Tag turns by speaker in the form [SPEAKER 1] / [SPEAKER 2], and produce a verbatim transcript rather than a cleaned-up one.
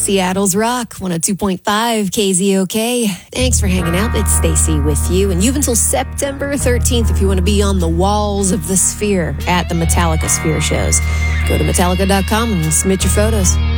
[SPEAKER 1] Seattle's Rock, one oh two point five K Z O K. Thanks for hanging out. It's Stacy with you. And you've until September thirteenth if you want to be on the walls of the Sphere at the Metallica Sphere shows. Go to Metallica dot com and submit your photos.